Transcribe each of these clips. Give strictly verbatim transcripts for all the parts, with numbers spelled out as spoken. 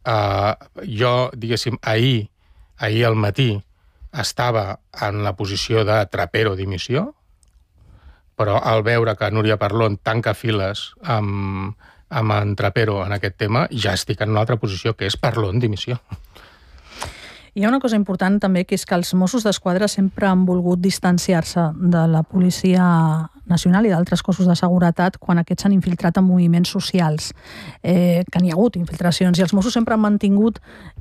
Uh, jo, diguéssim, ahir, ahir al matí estava en la posició de trapero dimissió, però al veure que Núria Parlon tanca files amb, amb en Trapero en aquest tema, ja estic en una altra posició, que és Parlon dimissió. Hi ha una cosa important també, que és que els Mossos d'Esquadra sempre han volgut distanciar-se de la Policia Nacional i d'altres cossos de seguretat quan aquests s'han infiltrat en moviments socials, eh, que n'hi ha hagut infiltracions, i els Mossos sempre han mantingut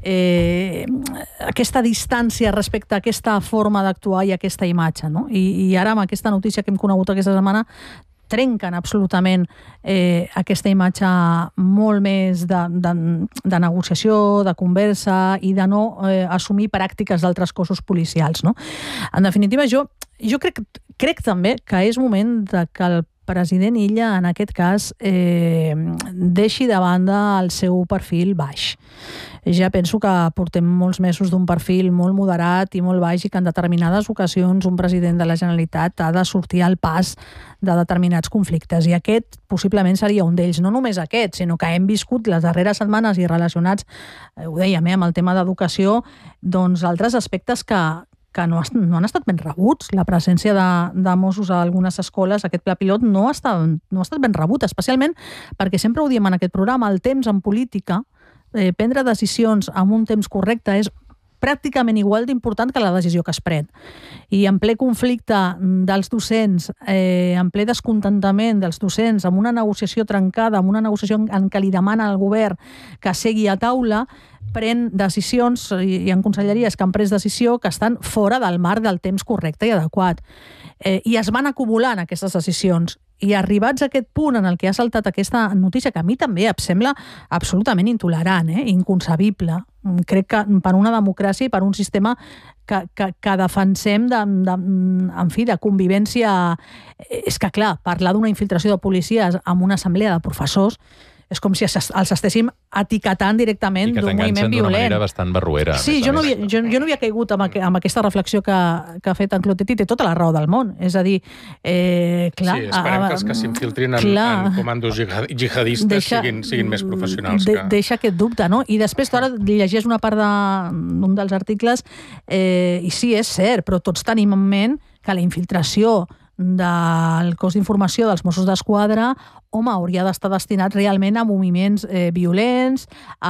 eh, aquesta distància respecte a aquesta forma d'actuar i aquesta imatge, no? I, i ara amb aquesta notícia que hem conegut aquesta setmana trenquen absolutament eh, aquesta imatge molt més de, de, de negociació, de conversa i de no eh, assumir pràctiques d'altres cossos policials, no? En definitiva, jo, jo crec, crec també que és moment de que el president Illa, en aquest cas, eh, deixi de banda el seu perfil baix. Ja penso que portem molts mesos d'un perfil molt moderat i molt baix i que en determinades ocasions un president de la Generalitat ha de sortir al pas de determinats conflictes, i aquest possiblement seria un d'ells. No només aquest, sinó que hem viscut les darreres setmanes i relacionats, eh, ho dèiem, eh, amb el tema d'educació, doncs altres aspectes que, que no, no han estat ben rebuts. La presència de, de Mossos a algunes escoles, aquest pla pilot, no ha estat, no ha estat ben rebut, especialment perquè sempre ho diem en aquest programa, el temps en política, eh, prendre decisions amb un temps correcte és pràcticament igual d'important que la decisió que es pren. I en ple conflicte dels docents, eh, en ple descontentament dels docents, amb una negociació trencada, amb una negociació en què li demana al govern que segui a taula, pren decisions, i en conselleries que han pres decisió, que estan fora del marc del temps correcte i adequat. Eh, I es van acumulant aquestes decisions. I arribats a aquest punt en el que ha saltat aquesta notícia, que a mi també em sembla absolutament intolerant, eh? Inconcebible. Crec que per una democràcia i per un sistema que, que, que defensem de, de, en fi, de convivència. És que, clar, parlar d'una infiltració de policies en una assemblea de professors és com si els estéssim etiquetant directament d'un moviment violent. I que t'enganxen d'una manera bastant barruera. Sí, jo no, havia, jo, jo no havia caigut amb, amb aquesta reflexió que, que ha fet en Clotet, i té tota la raó del món. És a dir, eh, clar... Sí, esperem que els que s'infiltrin en, en comandos jihadistes deixa, siguin, siguin més professionals. De, que... Deixa aquest dubte, no? I després tu ara llegeix una part d'un dels articles, eh, i sí, és cert, però tots tenim en ment que la infiltració del cos d'informació dels Mossos d'Esquadra, home, hauria d'estar destinat realment a moviments eh, violents,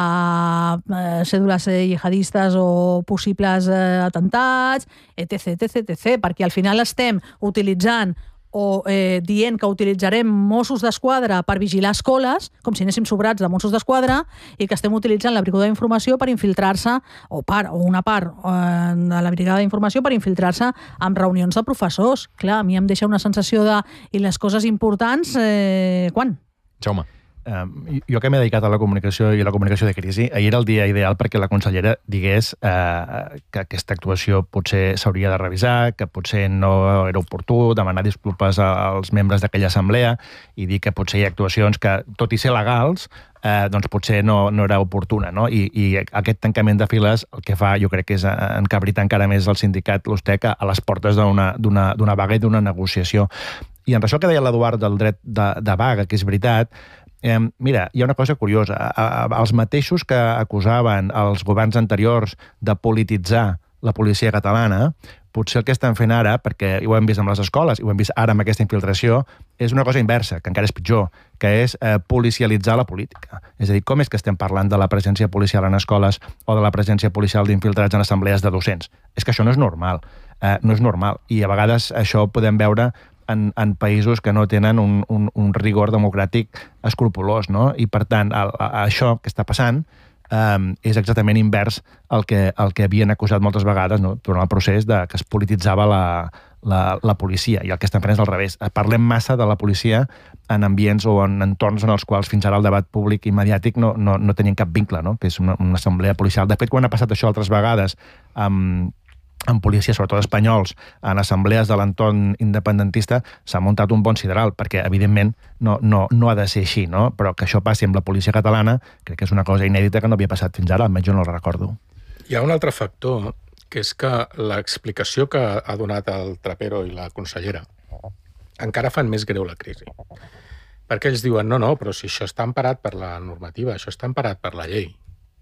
a eh, cèdules eh, jihadistes o possibles eh, atentats, etc, etc, etc, perquè al final estem utilitzant o eh, dient que utilitzarem Mossos d'Esquadra per vigilar escoles, com si anéssim sobrats de Mossos d'Esquadra, i que estem utilitzant la Brigada d'Informació per infiltrar-se, o, part, o una part eh, de la Brigada d'Informació per infiltrar-se en reunions de professors. Clar, a mi em deixa una sensació de... I les coses importants, eh, quan? Jaume. Uh, jo que m'he dedicat a la comunicació i a la comunicació de crisi, ahir era el dia ideal perquè la consellera digués uh, que aquesta actuació potser s'hauria de revisar, que potser no era oportú, demanar disculpes als membres d'aquella assemblea i dir que potser hi ha actuacions que, tot i ser legals, uh, doncs potser no, no era oportuna, no? I, I aquest tancament de files el que fa, jo crec que és encabritar encara més el sindicat l'Ustec a les portes d'una vaga i d'una negociació. I en això que deia l'Eduard del dret de, de vaga, que és veritat, Eh, mira, hi ha una cosa curiosa. A, a, els mateixos que acusaven els governs anteriors de polititzar la policia catalana, potser el que estan fent ara, perquè ho hem vist amb les escoles, i ho hem vist ara amb aquesta infiltració, és una cosa inversa, que encara és pitjor, que és eh, policialitzar la política. És a dir, com és que estem parlant de la presència policial en escoles o de la presència policial d'infiltrats en assemblees de docents? És que això no és normal. Eh, no és normal. I a vegades això ho podem veure En, en països que no tenen un, un, un rigor democràtic escrupolós, no? I, per tant, a, a, això que està passant um, és exactament invers al que, al que havien acusat moltes vegades, no? Durant el procés de que es polititzava la, la, la policia, i el que estan fent és al revés. Parlem massa de la policia en ambients o en entorns en els quals fins ara el debat públic i mediàtic no, no, no tenien cap vincle, no? Que és una, una assemblea policial. De fet, quan ha passat això altres vegades amb... Um, en policies, sobretot espanyols, en assemblees de l'entorn independentista, s'ha muntat un bon sideral, perquè, evidentment, no, no, no ha de ser així, no? Però que això passi amb la policia catalana, crec que és una cosa inèdita que no havia passat fins ara, almenys jo no la recordo. Hi ha un altre factor, que és que l'explicació que ha donat el Trapero i la consellera encara fan més greu la crisi. Perquè ells diuen, no, no, però si això està emparat per la normativa, això està emparat per la llei.